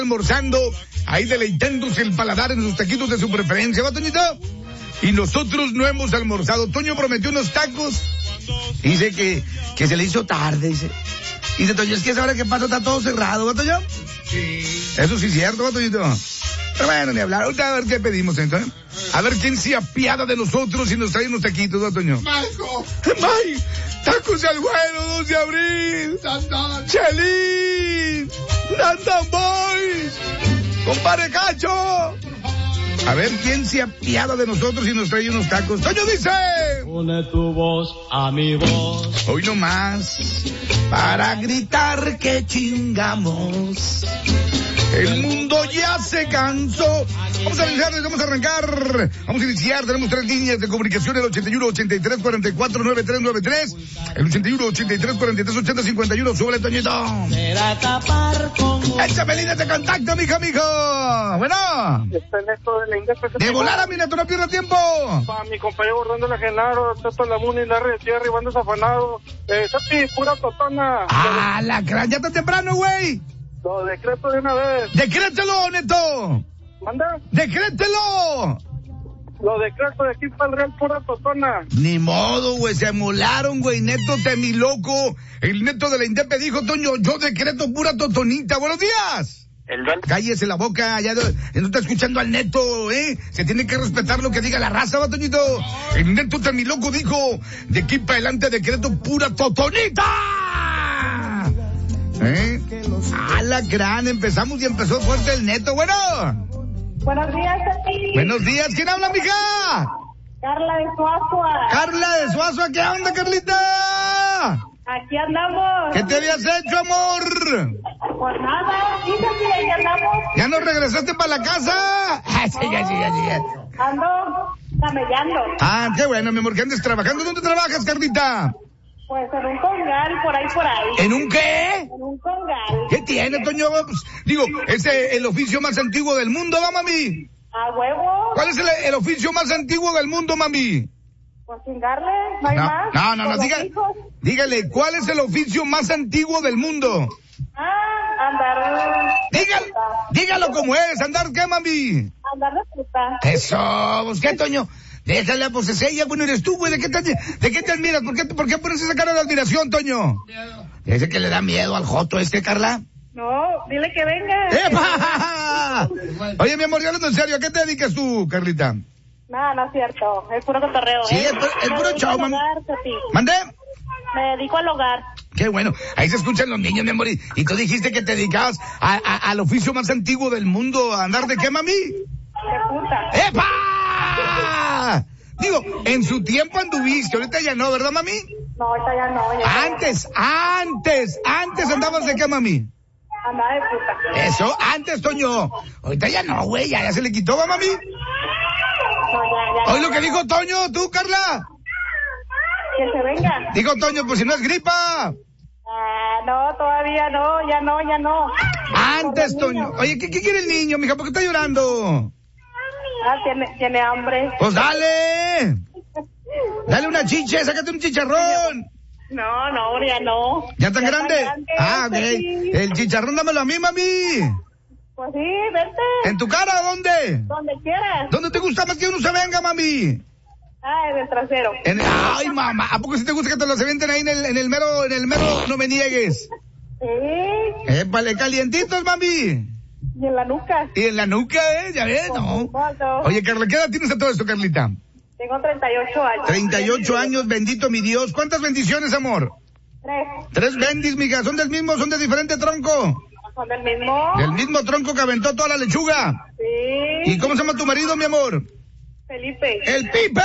almorzando, ahí deleitándose el paladar en sus taquitos de su preferencia, ¿va, Toñito? Y nosotros no hemos almorzado. Toño prometió unos tacos. Dice que se le hizo tarde, dice Toño, es que esa hora que pasa está todo cerrado, ¿va, Toño? Sí. Eso sí es cierto, ¿va, Toñito? Pero bueno, ni hablar. Ahorita a ver qué pedimos, entonces. A ver quién se apiada de nosotros y nos trae unos taquitos, ¿va, Toño? Marco. ¡May! ¡Tacos al Güero, 2 de abril! Santana. ¡Chelín! ¡Dandan Boys! ¡Compadre Cacho! A ver quién se apiada de nosotros y nos trae unos tacos. ¡Toño dice! Une tu voz a mi voz. Hoy no más, para gritar que chingamos. El mundo ya se cansó. Vamos a arrancar. Vamos a iniciar. Tenemos 3 líneas de comunicación: el 81 83 44 9393, el 81 83 43 80 51. Súbele, Toñito. Será tapar con Échame líneas de contacto, mijo. Bueno. Está en esto de la indefensa. De volada, mi neto, no pierda tiempo. Para mi compañero Gordón de la Genaro, Tato Lamuni, Larry de Tierra, Iván desafanado. Sapi, pura totona. Ah, la gran, ya está temprano, güey. Lo decreto de una vez. Decrételo, neto. ¿Manda? Decrételo. Lo decreto de aquí para el Real, pura totona. Ni modo, güey, se amolaron, güey. Neto Temiloco, el neto de la Indepe dijo, Toño, yo decreto pura totonita. Buenos días. Cállese la boca, ya no está escuchando al neto, Se tiene que respetar lo que diga la raza, va, Toñito. El neto Temiloco dijo, de aquí para adelante decreto pura totonita. A la gran, empezamos y empezó fuerte el neto, bueno. Buenos días, Sapi. Buenos días, ¿quién habla, mija? Carla de Suazua. Carla de Suazua, ¿qué onda, Carlita? Aquí andamos. ¿Qué te habías hecho, amor? Pues nada, fíjate, ahí andamos. ¿Ya no regresaste para la casa? Sí. Ando camellando. Ah, qué bueno, mi amor, que andes trabajando. ¿Dónde trabajas, Carlita? Pues en un congal, por ahí. ¿En un qué? En un congal. ¿Qué tiene, Toño? Pues, digo, es el oficio más antiguo del mundo, ¿va, mami? A huevo. ¿Cuál es el oficio más antiguo del mundo, mami? Pues chingarle, no hay más. No, dígale, ¿cuál es el oficio más antiguo del mundo? Andar. Dígalo como es, ¿andar qué, mami? Andar de puta. Eso, pues, ¿qué, Toño? Déjala, pues es ella, bueno, eres tú, güey, ¿de qué te admiras? ¿Por qué pones esa cara de admiración, Toño? Dice que le da miedo al joto Carla. No, dile que venga. ¡Epa! Oye, mi amor, ya hablando en serio, ¿a qué te dedicas tú, Carlita? No es cierto, es puro cotorreo. Sí, es puro show, mami. ¿Mandé? Me dedico al hogar. Qué bueno, ahí se escuchan los niños, mi amor, y tú dijiste que te dedicabas al oficio más antiguo del mundo, ¿a andar de qué, mami? De puta. ¡Epa! Digo, en su tiempo anduviste, ahorita ya no, ¿verdad, mami? No, ahorita ya no. Antes andabas de qué, mami? Andaba de puta. Eso, antes, Toño. Ahorita ya no, güey, ya se le quitó, ¿va, mami? No, ya. ¿Oí lo que dijo Toño, tú, Carla? Que se venga. Dijo Toño, pues si no es gripa. No, todavía no, ya no. Antes, Toño. Oye, ¿qué quiere el niño, mija? ¿Por qué está llorando? Tiene hambre. Pues dale. Dale una chiche, sácate un chicharrón. No, ya no. ¿Ya tan grande? Ok. Sí. El chicharrón dámelo a mí, mami. Pues sí, vete. ¿En tu cara? ¿Dónde? Donde quieras. ¿Dónde te gusta más que uno se venga, mami? En el trasero. Ay, mamá, ¿a poco si te gusta que te los avienten ahí en el mero, no me niegues? Sí. Épale, calientitos, mami. Y en la nuca. Y en la nuca, ya ves, no. No. Oye, Carla, ¿qué edad tienes a todo esto, Carlita? Tengo 38 años. 38 años, bendito mi Dios. ¿Cuántas bendiciones, amor? 3 bendis, mija. ¿Son del mismo, son de diferente tronco? Son del mismo. Del mismo tronco que aventó toda la lechuga. Sí. ¿Y cómo se llama tu marido, mi amor? Felipe. ¡El Pipe!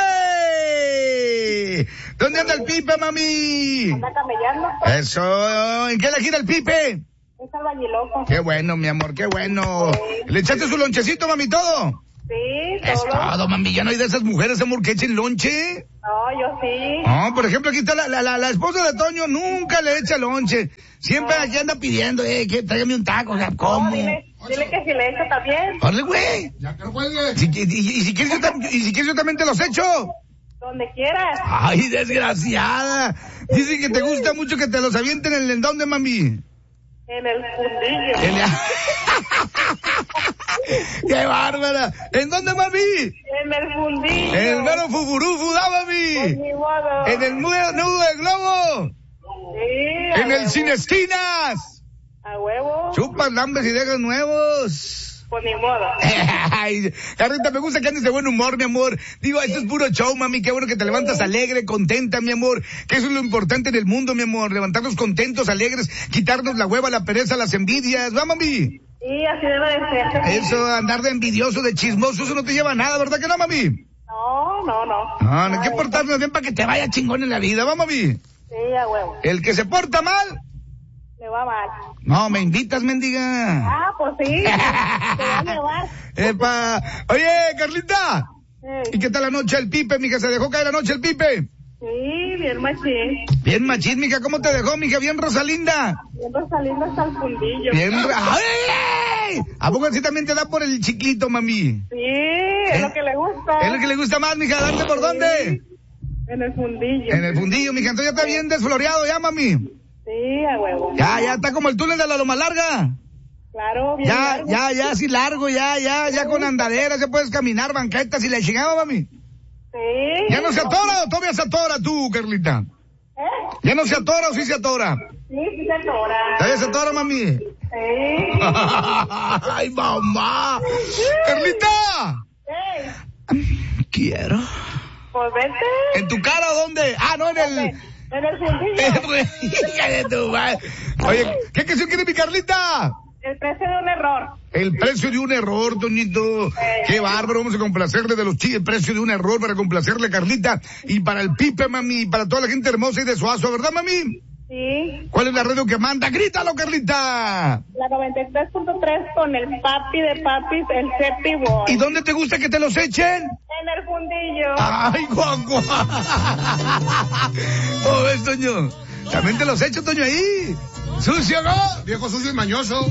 ¿Dónde anda el Pipe, mami? Anda camellando. Eso, ¿en qué le gira el Pipe? Es albañiloco. Qué bueno, mi amor, qué bueno. ¿Le echaste su lonchecito, mami, todo? Sí, Es todo, mami. Ya no hay de esas mujeres, amor, que echen lonche. No, yo sí. No, por ejemplo, aquí está la esposa de Toño, nunca le echa lonche. Siempre aquí anda pidiendo, que tráigame un taco, o sea, ¿cómo? No, dile que si le echo también. ¡Órale, güey! Ya que no cuelgue. Y si quieres yo también te los echo. Donde quieras. Ay, desgraciada. Dice que te gusta mucho que te los avienten en el endón de mami. En el fundillo. ¡Qué bárbara! ¿En dónde, mami? En el fundillo. En el mero fuburufu, da, mami. Pues ni modo. En el nudo de globo. Sí. En el Sin Esquinas. A huevo. Chupas lambes y dejas nuevos. Pues ni modo. Ay, Carlita, me gusta que andes de buen humor, mi amor. Digo, esto es puro show, mami. Qué bueno que te levantas alegre, contenta, mi amor. Que eso es lo importante en el mundo, mi amor. Levantarnos contentos, alegres, quitarnos la hueva, la pereza, las envidias. ¿Va, mami? Sí, así debe de ser. Eso, andar de envidioso, de chismoso, eso no te lleva a nada, ¿verdad que no, mami? No. No, no hay que portarnos bien para que te vaya chingón en la vida, ¿va, mami? Sí, a huevo. El que se porta mal... Me va mal. No, me invitas, mendiga. Ah, pues sí. Te va a llevar. Epa. Oye, Carlita. ¿Y qué tal la noche el Pipe, mija? ¿Se dejó caer la noche el Pipe? Sí, bien machín. Bien machín, mija. ¿Cómo te dejó, mija? Bien Rosalinda. Bien Rosalinda hasta el fundillo. Bien. ¡Ay! ¿A poco así también te da por el chiclito, mami? Sí, es lo que le gusta. Es lo que le gusta más, mija. ¿Darte por dónde? En el fundillo. En el fundillo, mija. Entonces ya está bien desfloreado ya, mami. Sí, a huevo. Ya está como el túnel de la Loma Larga. Claro, bien largo. Ya, así largo, ya con andaderas, ya puedes caminar, banquetas y la chingada, mami. Sí. ¿Ya no se atora o todavía se atora tú, Carlita? ¿Ya no se atora o sí se atora? Sí, se atora. ¿Todavía se atora, mami? Sí. ¡Ay, mamá! ¡Carlita! Quiero. Pues vete. ¿En tu cara dónde? Ah, no, en el fundillo. Hija de tu madre. Oye, ¿qué canción quiere mi Carlita? El precio de un error. El precio de un error, Toñito. Qué bárbaro, vamos a complacerle de los chicos. El precio de un error para complacerle, Carlita. Y para el Pipe, mami, y para toda la gente hermosa y de Suazo, ¿verdad, mami? Sí. ¿Cuál es la radio que manda? ¡Grítalo, Carlita! La 93.3 con el papi de papis, el Cepi Boy. ¿Y dónde te gusta que te los echen? En el fundillo. ¡Ay, guau! ¿Cómo ves, Toño? También te los echo, Toño, ahí. ¡Sucio, no! Viejo sucio y mañoso.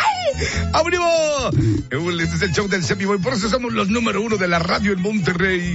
¡Abrimos! Este es el show del Cepi Boy, por eso somos los número 1 de la radio en Monterrey.